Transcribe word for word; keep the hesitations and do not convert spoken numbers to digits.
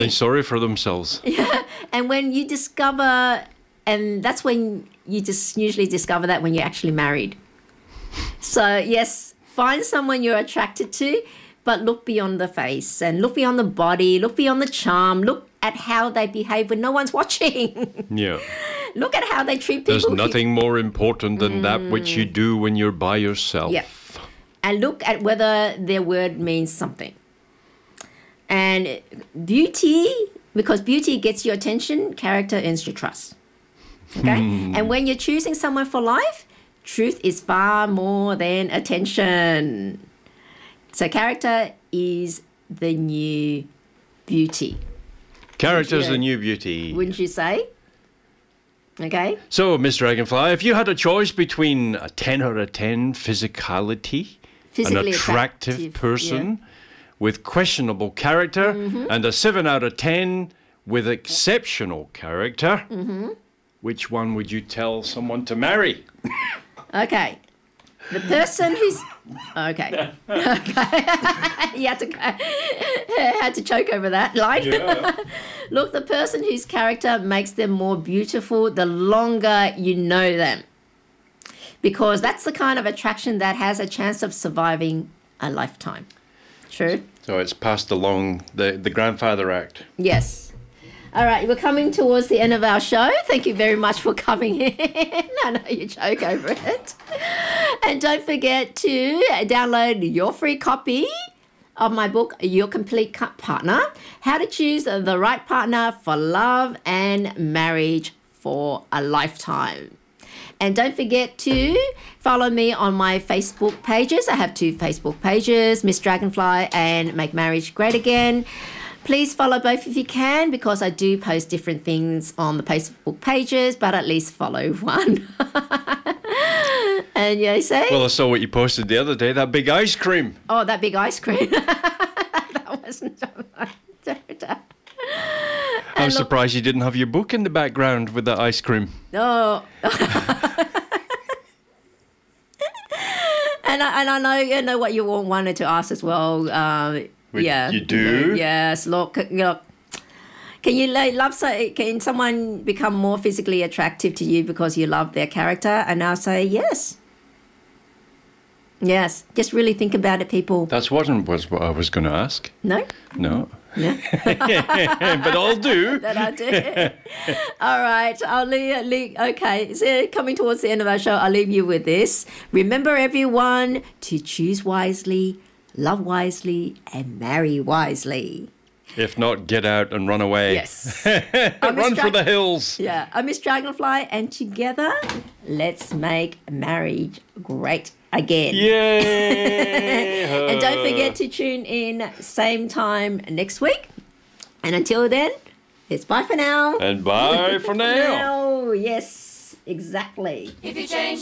They're sorry for themselves. Yeah. And when you discover, and that's when you just usually discover that when you're actually married. So yes, find someone you're attracted to, but look beyond the face and look beyond the body, look beyond the charm, look at how they behave when no one's watching. Yeah. Look at how they treat people. There's nothing more important than mm. that which you do when you're by yourself. Yeah. And look at whether their word means something. And beauty, because beauty gets your attention, character earns your trust. Okay? Mm. And when you're choosing someone for life, truth is far more than attention. So character is the new beauty. Character is the new beauty. Wouldn't you say? Okay. So, Miss Dragonfly, if you had a choice between a ten out of ten physicality, Physically an attractive, attractive person yeah. with questionable character, mm-hmm. and a seven out of ten with exceptional character, mm-hmm. which one would you tell someone to marry? Okay. The person who's... Okay. Okay. You had to, had to choke over that line. Yeah. Look, the person whose character makes them more beautiful the longer you know them. Because that's the kind of attraction that has a chance of surviving a lifetime. True? So it's passed along the, the grandfather act. Yes. All right, we're coming towards the end of our show. Thank you very much for coming in. I know you joke over it. And don't forget to download your free copy of my book, Your Complete Partner, How to Choose the Right Partner for Love and Marriage for a Lifetime. And don't forget to follow me on my Facebook pages. I have two Facebook pages, Miss Dragonfly and Make Marriage Great Again. Please follow both if you can, because I do post different things on the Facebook pages, but at least follow one. And you say? Well, I saw what you posted the other day, that big ice cream. Oh, that big ice cream. That wasn't... I'm look, surprised you didn't have your book in the background with that ice cream. No. and, I, and I know you know what you all wanted to ask as well. Uh, Wait, yeah. You do? Yes. Look, look. Can you love? Can someone become more physically attractive to you because you love their character? And I'll say yes. Yes. Just really think about it, people. That's wasn't was what I was going to ask. No. No. Yeah. But I'll do. That I do. All right. I'll leave, leave. Okay. So coming towards the end of our show, I'll leave you with this. Remember, everyone, to choose wisely, love wisely, and marry wisely. If not, get out and run away. Yes. Run for the hills. Yeah. I'm Miss Dragonfly, and together, let's make marriage great again. Yay! And don't forget to tune in same time next week. And until then, it's bye for now. And bye for now. now. Yes, exactly. If you change